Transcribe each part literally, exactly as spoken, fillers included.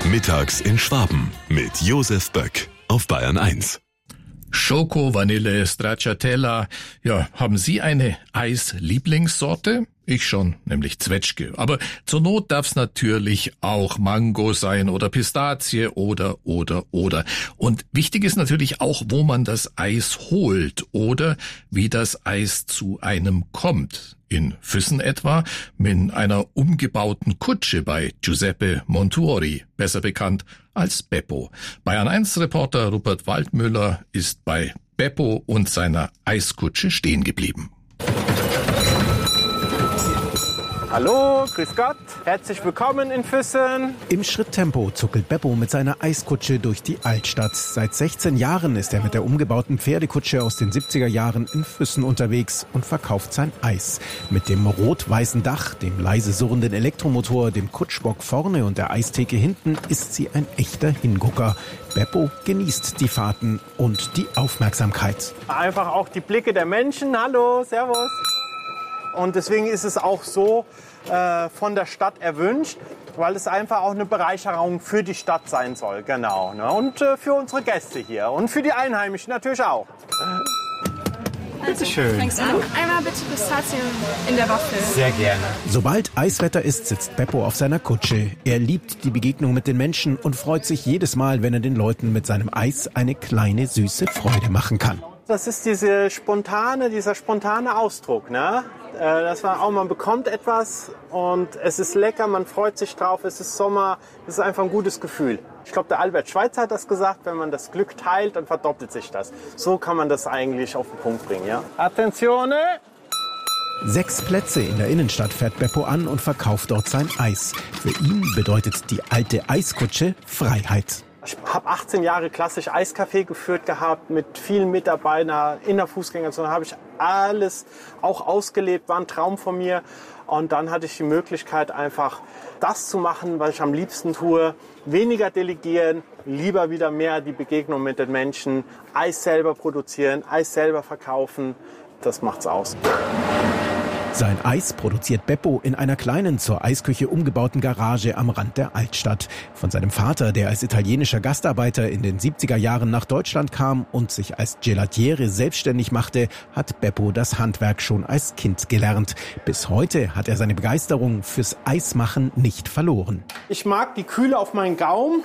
Mittags in Schwaben mit Josef Böck auf Bayern eins. Schoko, Vanille, Stracciatella. Ja, haben Sie eine Eis-Lieblingssorte? Ich schon, nämlich Zwetschge. Aber zur Not darf's natürlich auch Mango sein oder Pistazie oder, oder, oder. Und wichtig ist natürlich auch, wo man das Eis holt oder wie das Eis zu einem kommt. In Füssen etwa mit einer umgebauten Kutsche bei Giuseppe Montuori, besser bekannt als Beppo. Bayern eins Reporter Rupert Waldmüller ist bei Beppo und seiner Eiskutsche stehen geblieben. Hallo, grüß Gott, herzlich willkommen in Füssen. Im Schritttempo zuckelt Beppo mit seiner Eiskutsche durch die Altstadt. Seit sechzehn Jahren ist er mit der umgebauten Pferdekutsche aus den siebziger Jahren in Füssen unterwegs und verkauft sein Eis. Mit dem rot-weißen Dach, dem leise surrenden Elektromotor, dem Kutschbock vorne und der Eistheke hinten ist sie ein echter Hingucker. Beppo genießt die Fahrten und die Aufmerksamkeit. Einfach auch die Blicke der Menschen. Hallo, servus. Und deswegen ist es auch so äh, von der Stadt erwünscht, weil es einfach auch eine Bereicherung für die Stadt sein soll. Genau. Ne? Und äh, für unsere Gäste hier und für die Einheimischen natürlich auch. Bitte schön. Fängst an? Einmal bitte Pistazien in der Waffel. Sehr gerne. Sobald Eiswetter ist, sitzt Beppo auf seiner Kutsche. Er liebt die Begegnung mit den Menschen und freut sich jedes Mal, wenn er den Leuten mit seinem Eis eine kleine, süße Freude machen kann. Das ist diese spontane, dieser spontane Ausdruck, ne? Das war auch, man bekommt etwas und es ist lecker, man freut sich drauf, es ist Sommer, es ist einfach ein gutes Gefühl. Ich glaube, der Albert Schweitzer hat das gesagt, wenn man das Glück teilt, dann verdoppelt sich das. So kann man das eigentlich auf den Punkt bringen, ja. Attenzione! Sechs Plätze in der Innenstadt fährt Beppo an und verkauft dort sein Eis. Für ihn bedeutet die alte Eiskutsche Freiheit. Ich habe achtzehn Jahre klassisch Eiscafé geführt gehabt, mit vielen Mitarbeitern in der Fußgängerzone. Habe ich alles auch ausgelebt, war ein Traum von mir. Und dann hatte ich die Möglichkeit, einfach das zu machen, was ich am liebsten tue. Weniger delegieren, lieber wieder mehr die Begegnung mit den Menschen. Eis selber produzieren, Eis selber verkaufen. Das macht's aus. Sein Eis produziert Beppo in einer kleinen, zur Eisküche umgebauten Garage am Rand der Altstadt. Von seinem Vater, der als italienischer Gastarbeiter in den siebziger Jahren nach Deutschland kam und sich als Gelatiere selbstständig machte, hat Beppo das Handwerk schon als Kind gelernt. Bis heute hat er seine Begeisterung fürs Eismachen nicht verloren. Ich mag die Kühle auf meinen Gaumen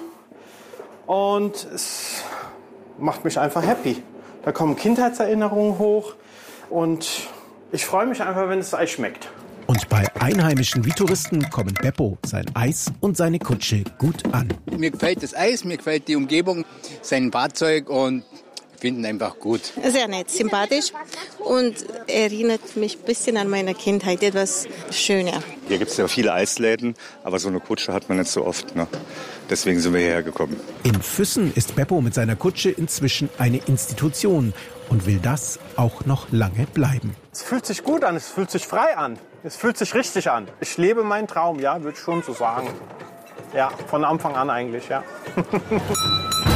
und es macht mich einfach happy. Da kommen Kindheitserinnerungen hoch und ich freue mich einfach, wenn das Eis schmeckt. Und bei Einheimischen wie Touristen kommen Beppo, sein Eis und seine Kutsche gut an. Mir gefällt das Eis, mir gefällt die Umgebung, sein Fahrzeug und ich finde ihn einfach gut. Sehr nett, sympathisch und erinnert mich ein bisschen an meine Kindheit, etwas schöner. Hier gibt es ja viele Eisläden, aber so eine Kutsche hat man nicht so oft. Ne? Deswegen sind wir hierher gekommen. In Füssen ist Beppo mit seiner Kutsche inzwischen eine Institution und will das auch noch lange bleiben. Es fühlt sich gut an, es fühlt sich frei an, es fühlt sich richtig an. Ich lebe meinen Traum, ja, würde ich schon so sagen. Ja, von Anfang an eigentlich, ja.